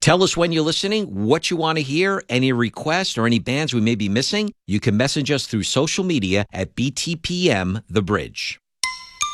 Tell us when you're listening, what you want to hear, any requests, or any bands we may be missing. You can message us through social media at BTPM The Bridge.